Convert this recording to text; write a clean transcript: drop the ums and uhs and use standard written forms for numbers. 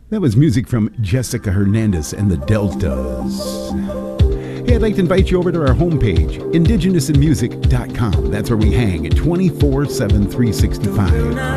That was music from Jessica Hernandez and the Deltas. Hey, I'd like to invite you over to our homepage, indigenousinmusic.com. That's where we hang at 24/7, 365.